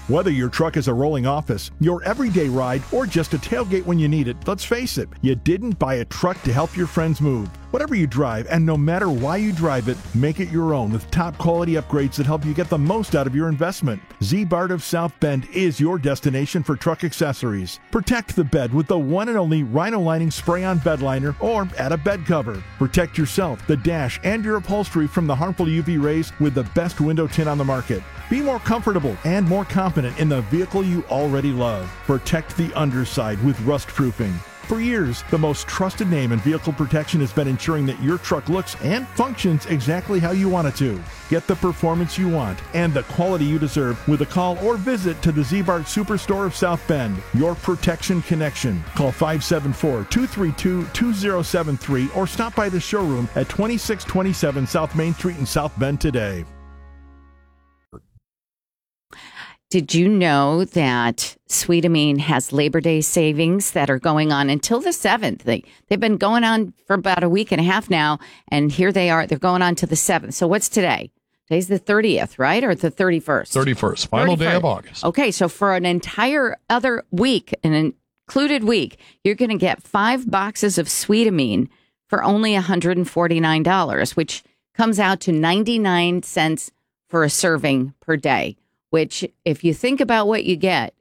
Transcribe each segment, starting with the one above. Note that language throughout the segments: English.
Whether your truck is a rolling office, your everyday ride, or just a tailgate when you need it, let's face it, you didn't buy a truck to help your friends move. Whatever you drive, and no matter why you drive it, make it your own with top quality upgrades that help you get the most out of your investment. Z-Bart of South Bend is your destination for truck accessories. Protect the bed with the one and only Rhino Lining Spray-On Bed Liner or add a bed cover. Protect yourself, the dash, and your upholstery from the harmful UV rays with the best window tint on the market. Be more comfortable and more confident in the vehicle you already love. Protect the underside with rust proofing. For years, the most trusted name in vehicle protection has been ensuring that your truck looks and functions exactly how you want it to. Get the performance you want and the quality you deserve with a call or visit to the Z-Bart Superstore of South Bend. Your protection connection. Call 574-232-2073 or stop by the showroom at 2627 South Main Street in South Bend today. Did you know that Sweetamine has Labor Day savings that are going on until the 7th? They've been going on for about a week and a half now, and here they are. They're going on to the 7th. So what's today? Today's the 30th, right? Or the 31st? 31st. Final 31st. Day of August. Okay, so for an entire other week, an included week, you're going to get 5 boxes of Sweetamine for only $149, which comes out to 99 cents for a serving per day. Which, if you think about what you get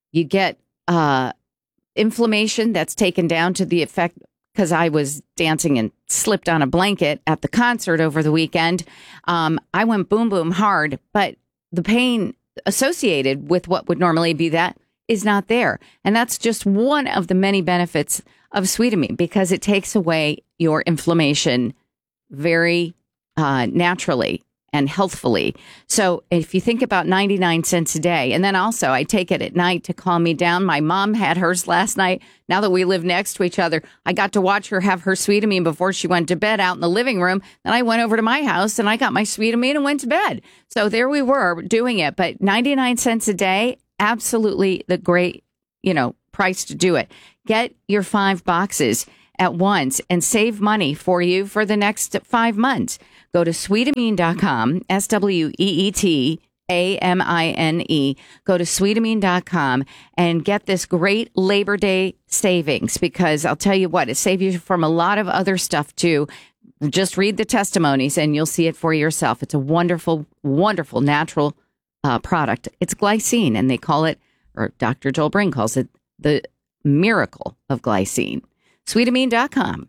inflammation that's taken down to the effect, because I was dancing and slipped on a blanket at the concert over the weekend. I went boom, boom hard, but the pain associated with what would normally be that is not there. And that's just one of the many benefits of Sweetamine, because it takes away your inflammation very naturally and healthfully. So if you think about 99 cents a day, and then also I take it at night to calm me down. My mom had hers last night. Now that we live next to each other, I got to watch her have her Sweetamine before she went to bed out in the living room. Then I went over to my house and I got my Sweetamine and went to bed. So there we were doing it. But 99 cents a day, absolutely the great, price to do it. Get your 5 boxes at once and save money for you for the next 5 months. Go to Sweetamine.com, SWEETAMINE. Go to Sweetamine.com and get this great Labor Day savings, because I'll tell you what, it saves you from a lot of other stuff too. Just read the testimonies and you'll see it for yourself. It's a wonderful, wonderful natural product. It's glycine, and they call it, or Dr. Joel Bring calls it, the miracle of glycine. Sweetamine.com.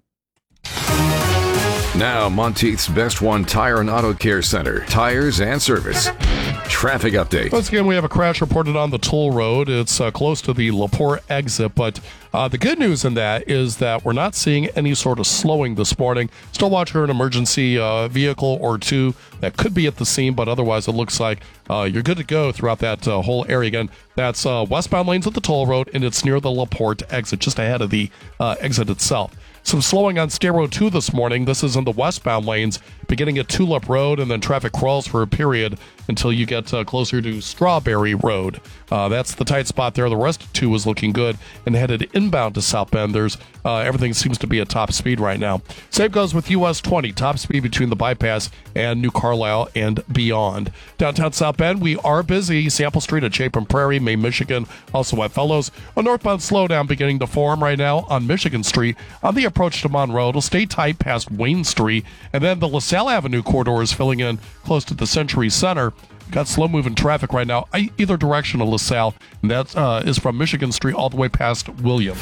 Now, Monteith's Best One Tire and Auto Care Center. Tires and service. Traffic update. Once again, we have a crash reported on the toll road. It's close to the LaPorte exit, but the good news in that is that we're not seeing any sort of slowing this morning. Still watch for an emergency vehicle or two that could be at the scene, but otherwise it looks like you're good to go throughout that whole area. Again, that's westbound lanes at the toll road, and it's near the LaPorte exit, just ahead of the exit itself. Some slowing on State Road 2 this morning. This is in the westbound lanes, beginning at Tulip Road, and then traffic crawls for a period until you get closer to Strawberry Road. That's the tight spot there. The rest of 2 is looking good, and headed inbound to South Bend. Everything seems to be at top speed right now. Same goes with US 20, top speed between the bypass and New Carlisle and beyond. Downtown South Bend, we are busy. Sample Street at Chapin Prairie, Main Michigan, also at Fellows. A northbound slowdown beginning to form right now on Michigan Street. On the approach to Monroe, it'll stay tight past Wayne Street, and then the LaSalle Avenue corridor is filling in close to the Century Center. Got slow-moving traffic right now, either direction of LaSalle, and that is from Michigan Street all the way past William.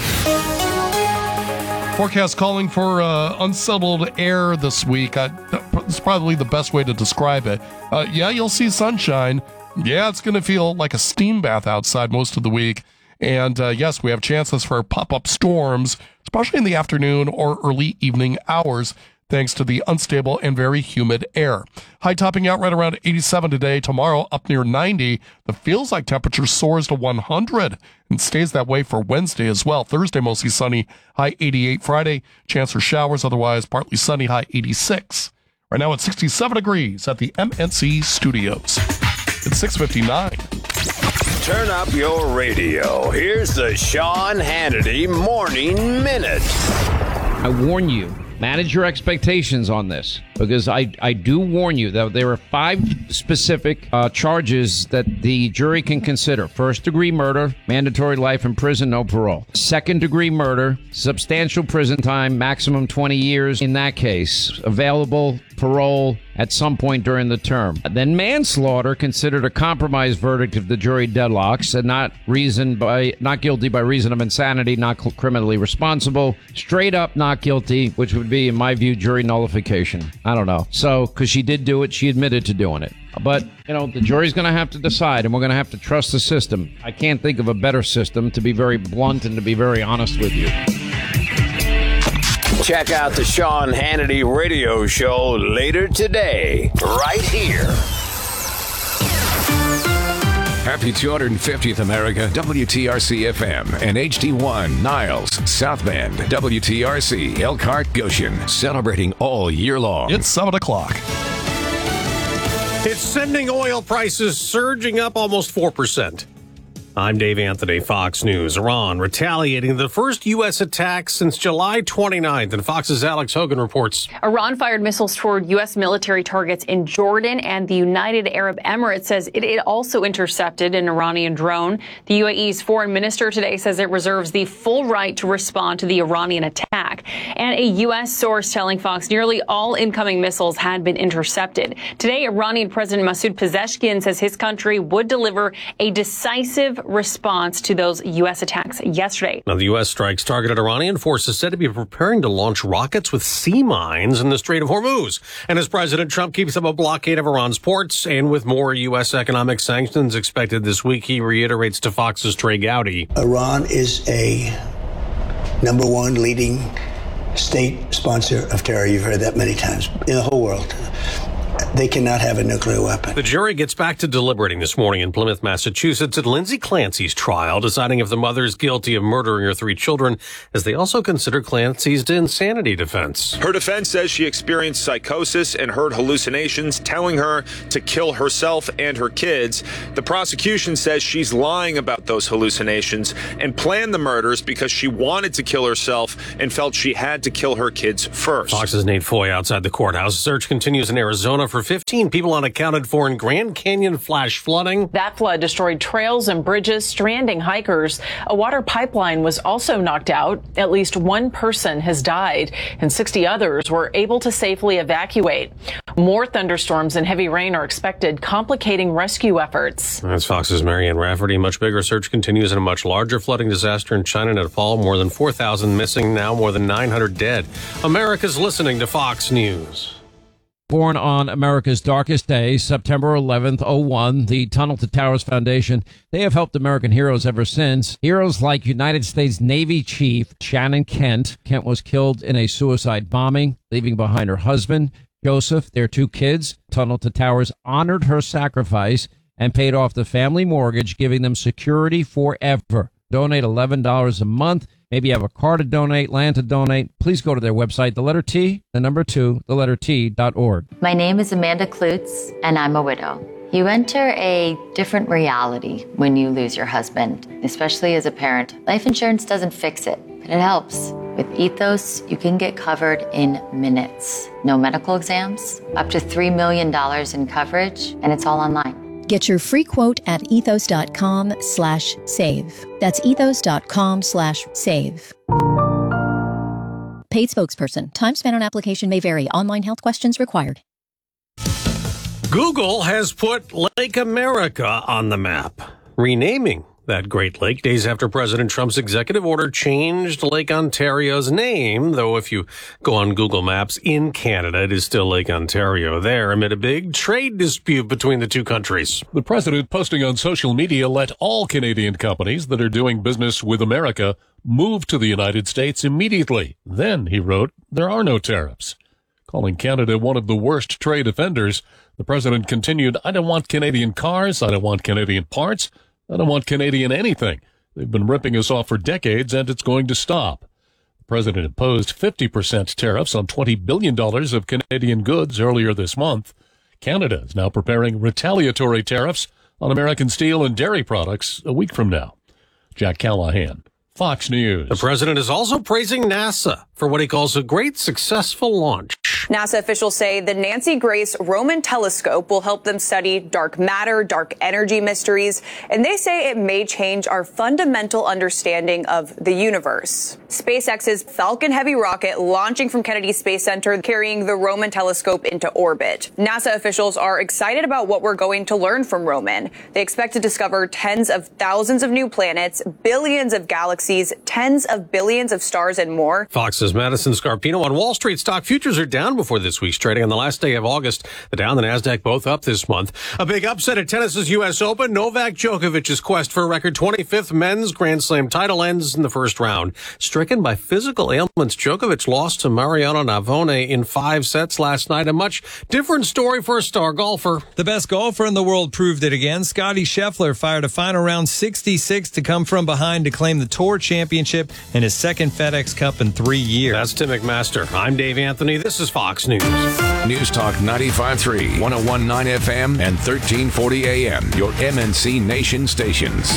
Forecast calling for unsettled air this week. It's probably the best way to describe it. Yeah, you'll see sunshine. Yeah, it's going to feel like a steam bath outside most of the week. And yes, we have chances for pop-up storms, especially in the afternoon or early evening hours, thanks to the unstable and very humid air. High topping out right around 87 today. Tomorrow up near 90. The feels like temperature soars to 100 and stays that way for Wednesday as well. Thursday mostly sunny, high 88. Friday, chance for showers, otherwise partly sunny, high 86. Right now it's 67 degrees at the MNC Studios. It's 6:59. Turn up your radio. Here's the Sean Hannity Morning Minute. I warn you, manage your expectations on this, because I do warn you that there are 5 specific charges that the jury can consider. First-degree murder, mandatory life in prison, no parole. Second-degree murder, substantial prison time, maximum 20 years in that case. Available parole at some point during the term. Then manslaughter, considered a compromise verdict if the jury deadlocks, and not guilty by reason of insanity, not criminally responsible. Straight up not guilty, which would be, in my view, jury nullification. I don't know. So, because she did do it, she admitted to doing it. But, the jury's going to have to decide, and we're going to have to trust the system. I can't think of a better system, to be very blunt and to be very honest with you. Check out the Sean Hannity radio show later today, right here. Happy 250th America, WTRC FM and HD1 Niles, South Bend, WTRC Elkhart Goshen, celebrating all year long. It's 7 o'clock. It's sending oil prices surging up almost 4%. I'm Dave Anthony, Fox News. Iran retaliating the first U.S. attack since July 29th, and Fox's Alex Hogan reports. Iran fired missiles toward U.S. military targets in Jordan, and the United Arab Emirates says it also intercepted an Iranian drone. The UAE's foreign minister today says it reserves the full right to respond to the Iranian attack. And a U.S. source telling Fox nearly all incoming missiles had been intercepted. Today, Iranian President Masoud Pezeshkian says his country would deliver a decisive response to those U.S. attacks yesterday. Now, the U.S. strikes targeted Iranian forces said to be preparing to launch rockets with sea mines in the Strait of Hormuz. And as President Trump keeps up a blockade of Iran's ports, and with more U.S. economic sanctions expected this week, he reiterates to Fox's Trey Gowdy. Iran is a number 1 leading state sponsor of terror. You've heard that many times in the whole world. They cannot have a nuclear weapon. The jury gets back to deliberating this morning in Plymouth, Massachusetts at Lindsay Clancy's trial, deciding if the mother is guilty of murdering her 3 children, as they also consider Clancy's insanity defense. Her defense says she experienced psychosis and heard hallucinations telling her to kill herself and her kids. The prosecution says she's lying about those hallucinations and planned the murders because she wanted to kill herself and felt she had to kill her kids first. Fox's Nate Foy outside the courthouse. Search continues in Arizona for 15 people unaccounted for in Grand Canyon flash flooding. That flood destroyed trails and bridges, stranding hikers. A water pipeline was also knocked out. At least 1 person has died, and 60 others were able to safely evacuate. More thunderstorms and heavy rain are expected, complicating rescue efforts. That's Fox's Marianne Rafferty. Much bigger search continues in a much larger flooding disaster in China, Nepal. More than 4,000 missing, now more than 900 dead. America's listening to Fox News. Born on America's darkest day, September 11th, 01, the Tunnel to Towers Foundation, they have helped American heroes ever since. Heroes like United States Navy Chief Shannon Kent. Kent was killed in a suicide bombing, leaving behind her husband, Joseph, their 2 kids. Tunnel to Towers honored her sacrifice and paid off the family mortgage, giving them security forever. Donate $11 a month. Maybe you have a car to donate, land to donate. Please go to their website, the letter T, the number 2, the letter T.org. My name is Amanda Klutz, and I'm a widow. You enter a different reality when you lose your husband, especially as a parent. Life insurance doesn't fix it, but it helps. With Ethos, you can get covered in minutes. No medical exams, up to $3 million in coverage, and it's all online. Get your free quote at ethos.com/save. That's ethos.com/save. Paid spokesperson. Time spent on application may vary. Online health questions required. Google has put Lake America on the map, renaming that Great Lake days after President Trump's executive order changed Lake Ontario's name, though if you go on Google Maps in Canada, it is still Lake Ontario there amid a big trade dispute between the 2 countries. The president posting on social media let all Canadian companies that are doing business with America move to the United States immediately. Then, he wrote, there are no tariffs. Calling Canada one of the worst trade offenders, the president continued, I don't want Canadian cars, I don't want Canadian parts, I don't want Canadian anything. They've been ripping us off for decades, and it's going to stop. The president imposed 50% tariffs on $20 billion of Canadian goods earlier this month. Canada is now preparing retaliatory tariffs on American steel and dairy products a week from now. Jack Callahan, Fox News. The president is also praising NASA for what he calls a great successful launch. NASA officials say the Nancy Grace Roman telescope will help them study dark matter, dark energy mysteries, and they say it may change our fundamental understanding of the universe. SpaceX's Falcon Heavy rocket launching from Kennedy Space Center, carrying the Roman telescope into orbit. NASA officials are excited about what we're going to learn from Roman. They expect to discover tens of thousands of new planets, billions of galaxies, tens of billions of stars, and more. Fox's Madison Scarpino. On Wall Street, stock futures are down before this week's trading. On the last day of August, the Dow and the NASDAQ both up this month. A big upset at tennis's U.S. Open. Novak Djokovic's quest for a record 25th men's Grand Slam title ends in the first round. Stricken by physical ailments, Djokovic lost to Mariano Navone in 5 sets last night. A much different story for a star golfer. The best golfer in the world proved it again. Scottie Scheffler fired a final round 66 to come from behind to claim the Tour Championship and his second FedEx Cup in 3 years. That's Tim McMaster. I'm Dave Anthony. This is Fox News. News Talk 95.3, 101.9 FM, and 1340 AM. Your MNC Nation stations.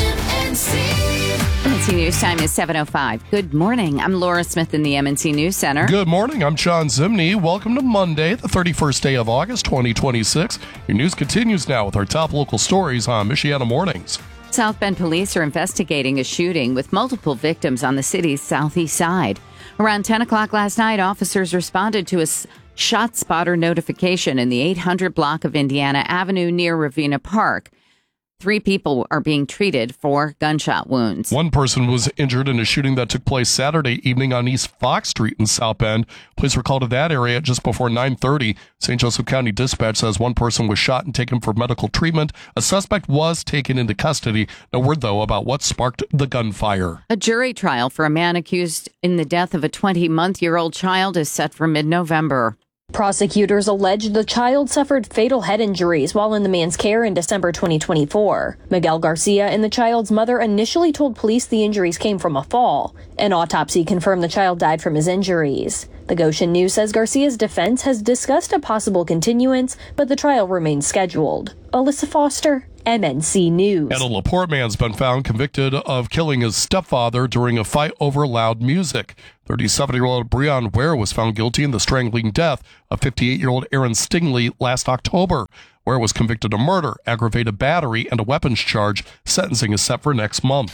MNC News time is 7:05. Good morning. I'm Laura Smith in the MNC News Center. Good morning. I'm John Zimney. Welcome to Monday, the 31st day of August, 2026. Your news continues now with our top local stories on Michiana Mornings. South Bend police are investigating a shooting with multiple victims on the city's southeast side. Around 10 o'clock last night, officers responded to a shot spotter notification in the 800 block of Indiana Avenue near Ravenna Park. 3 people are being treated for gunshot wounds. One person was injured in a shooting that took place Saturday evening on East Fox Street in South Bend. Police were called to that area just before 9:30. St. Joseph County Dispatch says one person was shot and taken for medical treatment. A suspect was taken into custody. No word, though, about what sparked the gunfire. A jury trial for a man accused in the death of a 20-month-old child is set for mid-November. Prosecutors allege the child suffered fatal head injuries while in the man's care in December 2024. Miguel Garcia and the child's mother initially told police the injuries came from a fall. An autopsy confirmed the child died from his injuries. The Goshen News says Garcia's defense has discussed a possible continuance, but the trial remains scheduled. Alyssa Foster, MNC News. And a LaPorte man's been found convicted of killing his stepfather during a fight over loud music. 37-year-old Breon Ware was found guilty in the strangling death of 58-year-old Aaron Stingley last October. Ware was convicted of murder, aggravated battery, and a weapons charge. Sentencing is set for next month.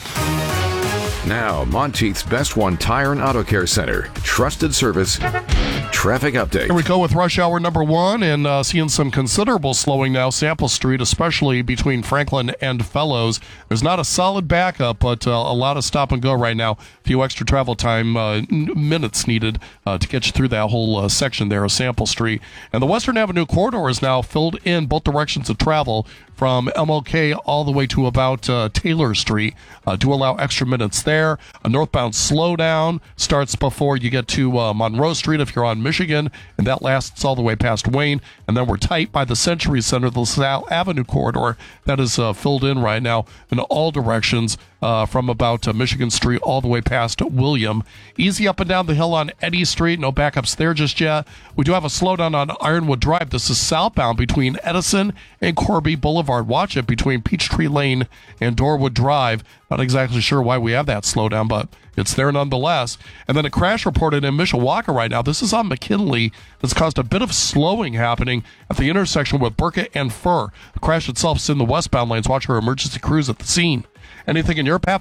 Now, Monteith's Best One Tire and Auto Care Center. Trusted service. Traffic update. Here we go with rush hour number 1 and seeing some considerable slowing now. Sample Street, especially between Franklin and Fellows. There's not a solid backup, but a lot of stop and go right now. A few extra travel time minutes needed to get you through that whole section there of Sample Street. And the Western Avenue corridor is now filled in both directions of travel from MLK all the way to about Taylor Street. Do allow extra minutes there. A northbound slowdown starts before you get to Monroe Street if you're on Michigan, and that lasts all the way past Wayne. And then we're tight by the Century Center, the LaSalle Avenue corridor. That is filled in right now in all directions from about Michigan Street all the way past William. Easy up and down the hill on Eddy Street. No backups there just yet. We do have a slowdown on Ironwood Drive. This is southbound between Edison and Corby Boulevard. Watch it between Peachtree Lane and Dorwood Drive. Not exactly sure why we have that slowdown, but it's there nonetheless. And then a crash reported in Mishawaka right now. This is on McKinley. That's caused a bit of slowing happening at the intersection with Burkett and Fur. The crash itself is in the westbound lanes. Watch our emergency crews at the scene. Anything in your path?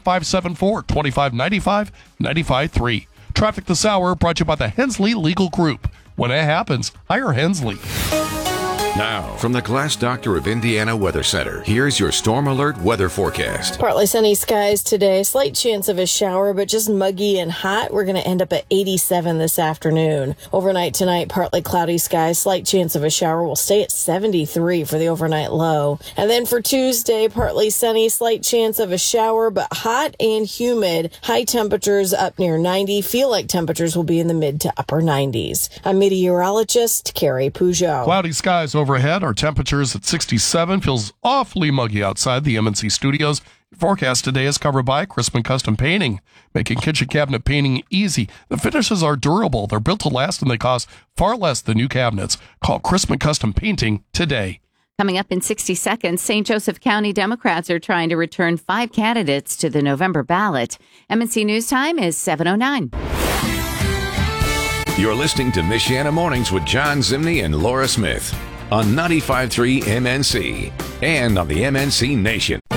574-2595-95.3. Traffic this hour brought to you by the Hensley Legal Group. When it happens, hire Hensley. Now, from the Glass Doctor of Indiana Weather Center, here's your Storm Alert weather forecast. Partly sunny skies today. Slight chance of a shower, but just muggy and hot. We're going to end up at 87 this afternoon. Overnight tonight, partly cloudy skies. Slight chance of a shower. We'll stay at 73 for the overnight low. And then for Tuesday, partly sunny. Slight chance of a shower, but hot and humid. High temperatures up near 90. Feel like temperatures will be in the mid to upper 90s. I'm meteorologist Carrie Peugeot. Cloudy skies overhead. Our temperatures at 67. Feels awfully muggy outside the MNC studios. Your forecast today is covered by Crispin Custom Painting, making kitchen cabinet painting easy. The finishes are durable. They're built to last, and they cost far less than new cabinets. Call Crispin Custom Painting today. Coming up in 60 seconds, St. Joseph County Democrats are trying to return 5 candidates to the November ballot. MNC News Time is 7:09. You're listening to Michiana Mornings with John Zimney and Laura Smith on 95.3 MNC and on the MNC Nation.